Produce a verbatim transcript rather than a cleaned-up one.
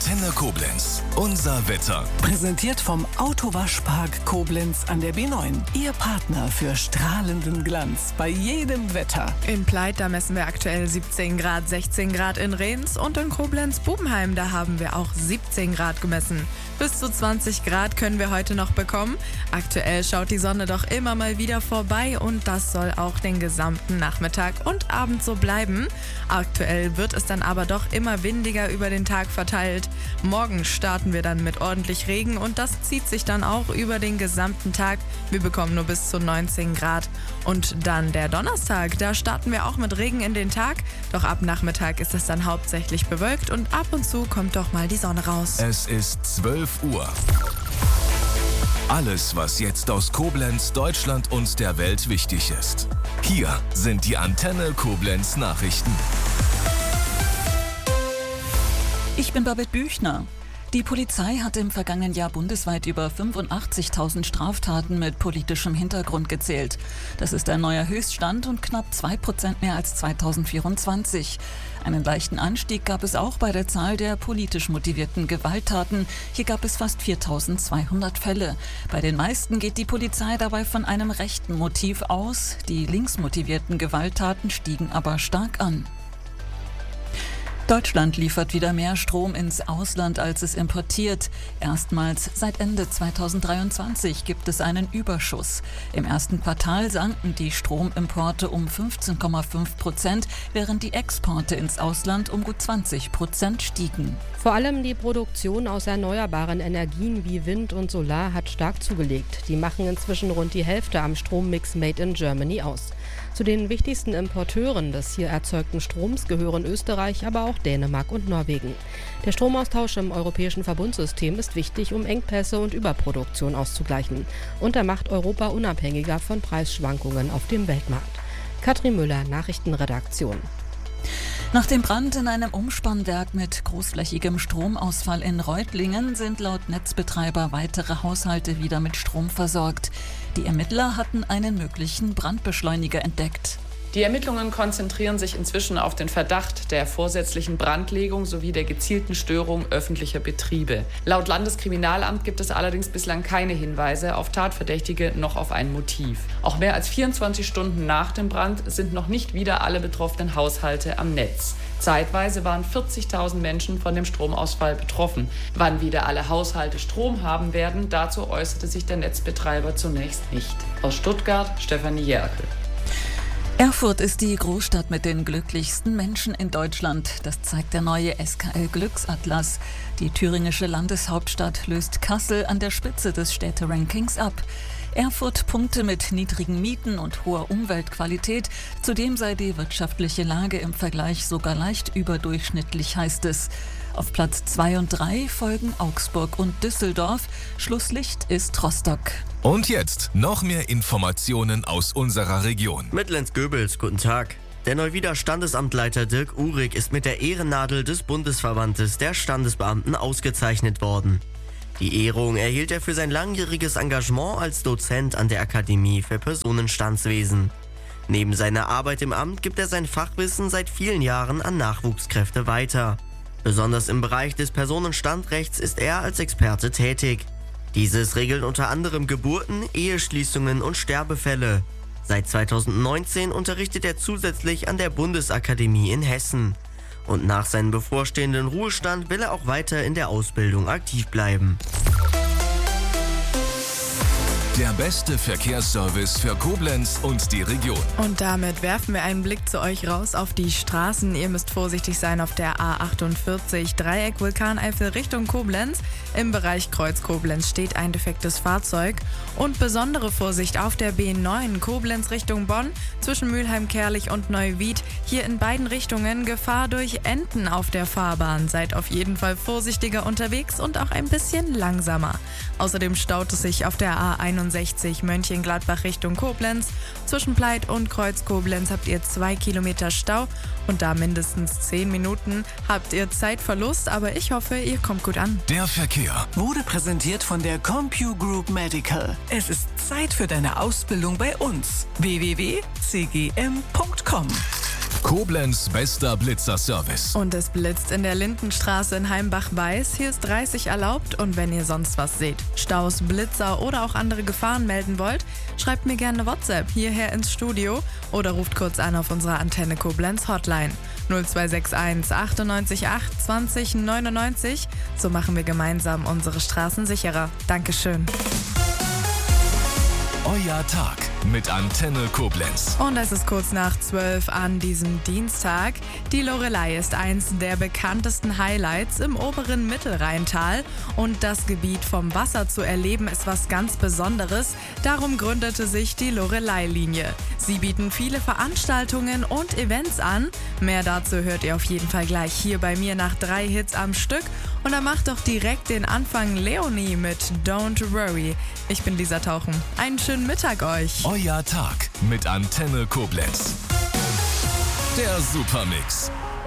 Antenne Koblenz. Unser Wetter. Präsentiert vom Autowaschpark Koblenz an der B neun. Ihr Partner für strahlenden Glanz bei jedem Wetter. In Pleit, da messen wir aktuell siebzehn Grad, sechzehn Grad in Rehns und in Koblenz-Bubenheim, da haben wir auch siebzehn Grad gemessen. Bis zu zwanzig Grad können wir heute noch bekommen. Aktuell schaut die Sonne doch immer mal wieder vorbei und das soll auch den gesamten Nachmittag und Abend so bleiben. Aktuell wird es dann aber doch immer windiger über den Tag verteilt. Morgen starten wir dann mit ordentlich Regen und das zieht sich dann auch über den gesamten Tag. Wir bekommen nur bis zu neunzehn Grad. Und dann der Donnerstag, da starten wir auch mit Regen in den Tag. Doch ab Nachmittag ist es dann hauptsächlich bewölkt und ab und zu kommt doch mal die Sonne raus. Es ist zwölf Uhr. Alles, was jetzt aus Koblenz, Deutschland und der Welt wichtig ist. Hier sind die Antenne Koblenz Nachrichten. Ich bin Babette Büchner. Die Polizei hat im vergangenen Jahr bundesweit über fünfundachtzigtausend Straftaten mit politischem Hintergrund gezählt. Das ist ein neuer Höchststand und knapp zwei Prozent mehr als zweitausendvierundzwanzig. Einen leichten Anstieg gab es auch bei der Zahl der politisch motivierten Gewalttaten. Hier gab es fast viertausendzweihundert Fälle. Bei den meisten geht die Polizei dabei von einem rechten Motiv aus. Die linksmotivierten Gewalttaten stiegen aber stark an. Deutschland liefert wieder mehr Strom ins Ausland, als es importiert. Erstmals seit Ende zweitausenddreiundzwanzig gibt es einen Überschuss. Im ersten Quartal sanken die Stromimporte um fünfzehn Komma fünf Prozent, während die Exporte ins Ausland um gut zwanzig Prozent stiegen. Vor allem die Produktion aus erneuerbaren Energien wie Wind und Solar hat stark zugelegt. Die machen inzwischen rund die Hälfte am Strommix Made in Germany aus. Zu den wichtigsten Importeuren des hier erzeugten Stroms gehören Österreich, aber auch Dänemark und Norwegen. Der Stromaustausch im europäischen Verbundsystem ist wichtig, um Engpässe und Überproduktion auszugleichen. Und er macht Europa unabhängiger von Preisschwankungen auf dem Weltmarkt. Katrin Müller, Nachrichtenredaktion. Nach dem Brand in einem Umspannwerk mit großflächigem Stromausfall in Reutlingen sind laut Netzbetreiber weitere Haushalte wieder mit Strom versorgt. Die Ermittler hatten einen möglichen Brandbeschleuniger entdeckt. Die Ermittlungen konzentrieren sich inzwischen auf den Verdacht der vorsätzlichen Brandlegung sowie der gezielten Störung öffentlicher Betriebe. Laut Landeskriminalamt gibt es allerdings bislang keine Hinweise auf Tatverdächtige noch auf ein Motiv. Auch mehr als vierundzwanzig Stunden nach dem Brand sind noch nicht wieder alle betroffenen Haushalte am Netz. Zeitweise waren vierzigtausend Menschen von dem Stromausfall betroffen. Wann wieder alle Haushalte Strom haben werden, dazu äußerte sich der Netzbetreiber zunächst nicht. Aus Stuttgart, Stefanie Jerkel. Erfurt ist die Großstadt mit den glücklichsten Menschen in Deutschland. Das zeigt der neue S K L-Glücksatlas. Die thüringische Landeshauptstadt löst Kassel an der Spitze des Städterankings ab. Erfurt punkte mit niedrigen Mieten und hoher Umweltqualität. Zudem sei die wirtschaftliche Lage im Vergleich sogar leicht überdurchschnittlich, heißt es. Auf Platz zwei und drei folgen Augsburg und Düsseldorf. Schlusslicht ist Rostock. Und jetzt noch mehr Informationen aus unserer Region. Mit Lenz Goebels, guten Tag. Der Neuwieder Standesamtleiter Dirk Uhrig ist mit der Ehrennadel des Bundesverbandes der Standesbeamten ausgezeichnet worden. Die Ehrung erhielt er für sein langjähriges Engagement als Dozent an der Akademie für Personenstandswesen. Neben seiner Arbeit im Amt gibt er sein Fachwissen seit vielen Jahren an Nachwuchskräfte weiter. Besonders im Bereich des Personenstandrechts ist er als Experte tätig. Dieses regelt unter anderem Geburten, Eheschließungen und Sterbefälle. Seit zweitausendneunzehn unterrichtet er zusätzlich an der Bundesakademie in Hessen. Und nach seinem bevorstehenden Ruhestand will er auch weiter in der Ausbildung aktiv bleiben. Der beste Verkehrsservice für Koblenz und die Region. Und damit werfen wir einen Blick zu euch raus auf die Straßen. Ihr müsst vorsichtig sein auf der A achtundvierzig, Dreieck Vulkaneifel Richtung Koblenz. Im Bereich Kreuz Koblenz steht ein defektes Fahrzeug. Und besondere Vorsicht auf der B neun Koblenz Richtung Bonn zwischen Mülheim-Kerlich und Neuwied. Hier in beiden Richtungen Gefahr durch Enten auf der Fahrbahn. Seid auf jeden Fall vorsichtiger unterwegs und auch ein bisschen langsamer. Außerdem staut es sich auf der A einundsechzig Mönchengladbach Richtung Koblenz. Zwischen Pleit und Kreuz Koblenz habt ihr zwei Kilometer Stau und da mindestens zehn Minuten habt ihr Zeitverlust, aber ich hoffe, ihr kommt gut an. Der Verkehr Wurde präsentiert von der CompuGroup Medical. Es ist Zeit für deine Ausbildung bei uns. w w w punkt c g m punkt com Koblenz bester Blitzerservice. Und es blitzt in der Lindenstraße in Heimbach-Weiß. Hier ist dreißig erlaubt und wenn ihr sonst was seht, Staus, Blitzer oder auch andere Gefahren melden wollt, schreibt mir gerne WhatsApp hierher ins Studio oder ruft kurz an auf unserer Antenne Koblenz Hotline null zwei sechs eins achtundneunzig acht zwanzig neunundneunzig. So machen wir gemeinsam unsere Straßen sicherer. Dankeschön. Euer Tag mit Antenne Koblenz. Und es ist kurz nach zwölf an diesem Dienstag. Die Loreley ist eins der bekanntesten Highlights im oberen Mittelrheintal. Und das Gebiet vom Wasser zu erleben ist was ganz Besonderes. Darum gründete sich die Loreley-Linie. Sie bieten viele Veranstaltungen und Events an. Mehr dazu hört ihr auf jeden Fall gleich hier bei mir nach drei Hits am Stück. Und dann macht doch direkt den Anfang Leonie mit Don't Worry. Ich bin Lisa Tauchen. Einen schönen Mittag euch. Euer Tag mit Antenne Koblenz. Der Supermix.